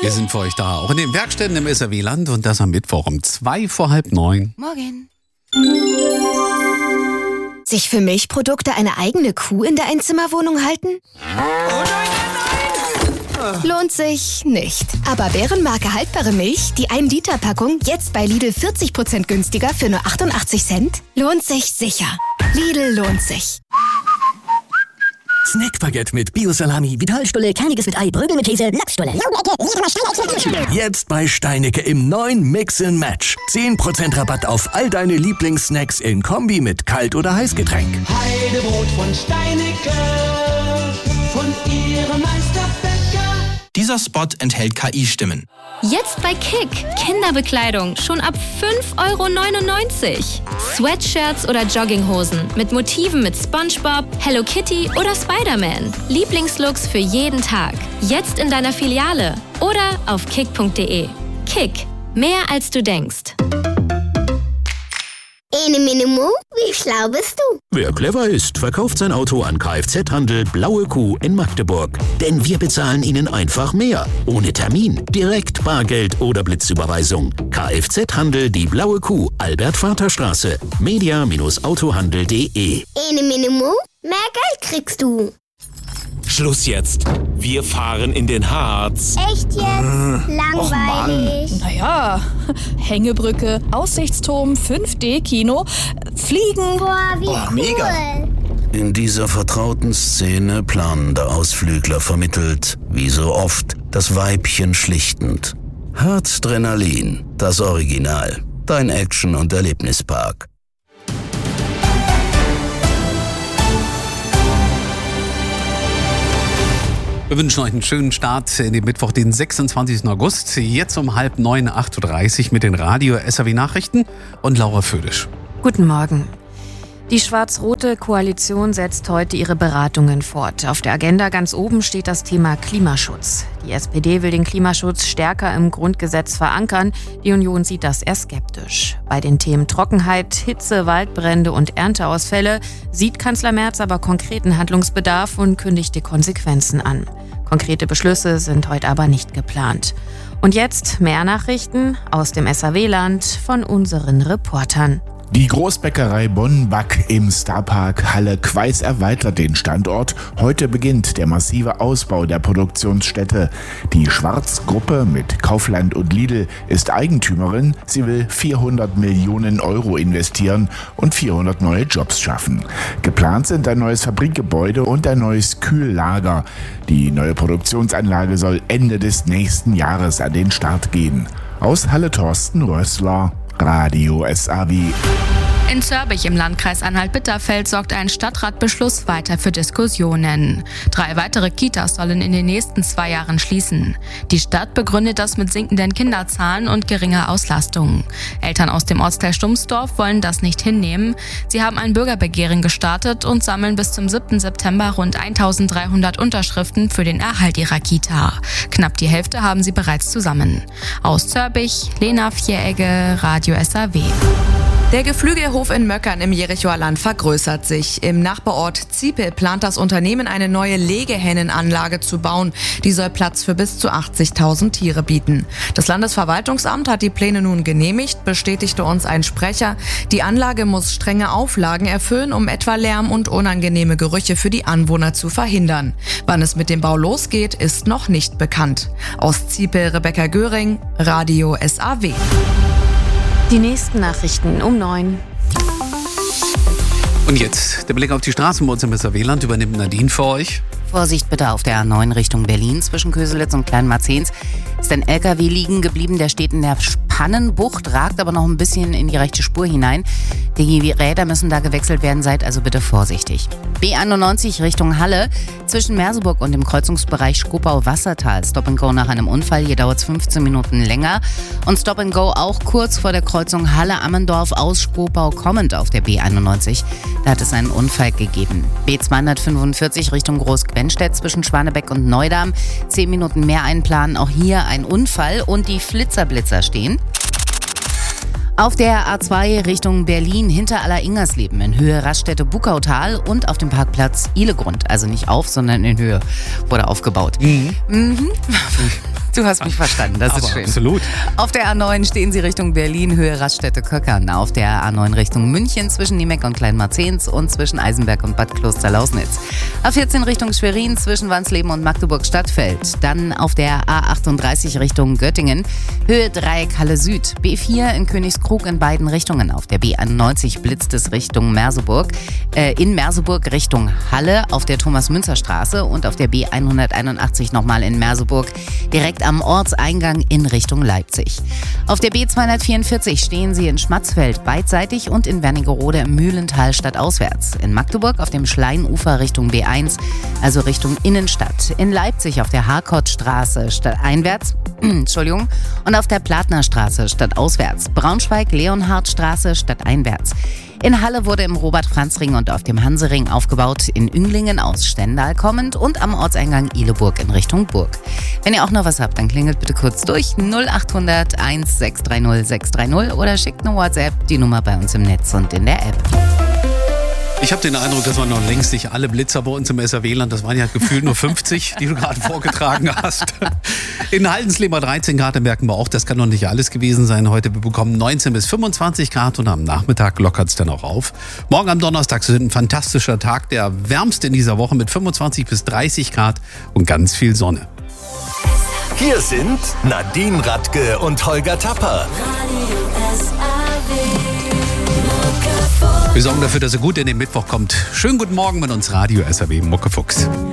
Wir sind für euch da, auch in den Werkstätten im SAW-Land und das am Mittwoch um 8:45. Morgen. Sich für Milchprodukte eine eigene Kuh in der Einzimmerwohnung halten? Lohnt sich nicht. Aber Bärenmarke haltbare Milch, die 1-Liter-Packung, jetzt bei Lidl 40% günstiger für nur 88 Cent? Lohnt sich sicher. Lidl lohnt sich. Snackbaguette mit Bio-Salami, Vitalstulle, Kerniges mit Ei, Brögel mit Käse, Lachsstulle. jetzt bei Steinecke im neuen Mix & Match. 10% Rabatt auf all deine Lieblingssnacks in Kombi mit Kalt- oder Heißgetränk. Heidebrot von Steinecke, von ihrem Meisterbäcker. Dieser Spot enthält KI-Stimmen. Jetzt bei Kick. Kinderbekleidung schon ab 5,99 €. Sweatshirts oder Jogginghosen mit Motiven mit SpongeBob, Hello Kitty oder Spider-Man. Lieblingslooks für jeden Tag. Jetzt in deiner Filiale oder auf kick.de. Kick. Mehr als du denkst. Ene Minimo, wie schlau bist du? Wer clever ist, verkauft sein Auto an Kfz-Handel Blaue Kuh in Magdeburg. Denn wir bezahlen Ihnen einfach mehr. Ohne Termin, direkt Bargeld oder Blitzüberweisung. Kfz-Handel Die Blaue Kuh, Albert-Vater-Straße. media-autohandel.de. Ene Minimo, mehr Geld kriegst du. Schluss jetzt. Wir fahren in den Harz. Echt jetzt? Langweilig. Naja, Hängebrücke, Aussichtsturm, 5D-Kino, Fliegen. Boah, wie cool. Mega. In dieser vertrauten Szene planender Ausflügler vermittelt, wie so oft, das Weibchen schlichtend. Harzdrenalin, das Original. Dein Action- und Erlebnispark. Wir wünschen euch einen schönen Start in den Mittwoch, den 26. August. Jetzt um 8:30, 8:30 Uhr mit den Radio-SAW-Nachrichten und Laura Födisch. Guten Morgen. Die schwarz-rote Koalition setzt heute ihre Beratungen fort. Auf der Agenda ganz oben steht das Thema Klimaschutz. Die SPD will den Klimaschutz stärker im Grundgesetz verankern. Die Union sieht das eher skeptisch. Bei den Themen Trockenheit, Hitze, Waldbrände und Ernteausfälle sieht Kanzler Merz aber konkreten Handlungsbedarf und kündigt die Konsequenzen an. Konkrete Beschlüsse sind heute aber nicht geplant. Und jetzt mehr Nachrichten aus dem SAW-Land von unseren Reportern. Die Großbäckerei Bonn-Back im Starpark Halle-Queis erweitert den Standort. Heute beginnt der massive Ausbau der Produktionsstätte. Die Schwarz-Gruppe mit Kaufland und Lidl ist Eigentümerin. Sie will 400 Millionen € investieren und 400 neue Jobs schaffen. Geplant sind ein neues Fabrikgebäude und ein neues Kühllager. Die neue Produktionsanlage soll Ende des nächsten Jahres an den Start gehen. Aus Halle Thorsten Rössler, Radio SAW. In Zörbich im Landkreis Anhalt-Bitterfeld sorgt ein Stadtratbeschluss weiter für Diskussionen. 3 weitere Kitas sollen in den nächsten 2 Jahren schließen. Die Stadt begründet das mit sinkenden Kinderzahlen und geringer Auslastung. Eltern aus dem Ortsteil Stumsdorf wollen das nicht hinnehmen. Sie haben ein Bürgerbegehren gestartet und sammeln bis zum 7. September rund 1300 Unterschriften für den Erhalt ihrer Kita. Knapp die Hälfte haben sie bereits zusammen. Aus Zörbich, Lena Vieregge, Radio SAW. Der Geflügelhof in Möckern im Jerichoer Land vergrößert sich. Im Nachbarort Ziepel plant das Unternehmen, eine neue Legehennenanlage zu bauen. Die soll Platz für bis zu 80.000 Tiere bieten. Das Landesverwaltungsamt hat die Pläne nun genehmigt, bestätigte uns ein Sprecher. Die Anlage muss strenge Auflagen erfüllen, um etwa Lärm und unangenehme Gerüche für die Anwohner zu verhindern. Wann es mit dem Bau losgeht, ist noch nicht bekannt. Aus Ziepel Rebecca Göring, Radio SAW. Die nächsten Nachrichten um 9. Und jetzt der Blick auf die Straßen bei uns im SAW-Land übernimmt Nadine für euch. Vorsicht bitte auf der A9 Richtung Berlin. Zwischen Köselitz und Kleinmarzens ist ein LKW liegen geblieben. Der steht in der Spannenbucht, ragt aber noch ein bisschen in die rechte Spur hinein. Die Räder müssen da gewechselt werden, seid also bitte vorsichtig. B91 Richtung Halle. Zwischen Merseburg und dem Kreuzungsbereich Skopau-Wassertal. Stop and Go nach einem Unfall. Hier dauert es 15 Minuten länger. Und Stop and Go auch kurz vor der Kreuzung Halle-Ammendorf aus Skopau kommend auf der B91. Da hat es einen Unfall gegeben. B245 Richtung Groß-Quenstedt zwischen Schwanebeck und Neudamm. 10 Minuten mehr einplanen. Auch hier ein Unfall und die Flitzer-Blitzer stehen. Auf der A2 Richtung Berlin hinter Aller-Ingersleben in Höhe Raststätte-Buckautal und auf dem Parkplatz Ihlegrund. Also nicht auf, sondern in Höhe wurde aufgebaut. Du hast mich verstanden, das ist schön. Absolut. Auf der A9 stehen Sie Richtung Berlin, Höhe Raststätte-Köckern. Auf der A9 Richtung München zwischen Niemeck und Kleinmarzens und zwischen Eisenberg und Bad Kloster-Lausnitz. A14 Richtung Schwerin zwischen Wansleben und Magdeburg-Stadtfeld. Dann auf der A38 Richtung Göttingen, Höhe Dreieck Halle Süd. B4 in Königskrug in beiden Richtungen. Auf der B91 blitzt es Richtung Merseburg. In Merseburg Richtung Halle auf der Thomas-Münzer-Straße und auf der B181 nochmal in Merseburg direkt am Ortseingang in Richtung Leipzig. Auf der B244 stehen Sie in Schmatzfeld beidseitig und in Wernigerode im Mühlental stadtauswärts. In Magdeburg auf dem Schleinufer Richtung B1, also Richtung Innenstadt. In Leipzig auf der Harkottstraße stadteinwärts. Entschuldigung. Und auf der Platnerstraße stadtauswärts. Braunschweig Leonhardstraße stadteinwärts. In Halle wurde im Robert-Franz-Ring und auf dem Hansering aufgebaut, in Ünglingen aus Stendal kommend und am Ortseingang Ihleburg in Richtung Burg. Wenn ihr auch noch was habt, dann klingelt bitte kurz durch 0800 1630 630 oder schickt eine WhatsApp, die Nummer bei uns im Netz und in der App. Ich habe den Eindruck, das waren noch längst nicht alle Blitzer bei uns im SRW-Land. Das waren ja gefühlt nur 50, die du gerade vorgetragen hast. In Haldensleben 13 Grad, da merken wir auch, das kann noch nicht alles gewesen sein. Heute wir bekommen 19 bis 25 Grad und am Nachmittag lockert es dann auch auf. Morgen am Donnerstag ist ein fantastischer Tag, der wärmste in dieser Woche mit 25 bis 30 Grad und ganz viel Sonne. Hier sind Nadine Radke und Holger Tapper. Wir sorgen dafür, dass er gut in den Mittwoch kommt. Schönen guten Morgen mit uns Radio SRW Muckefuchs.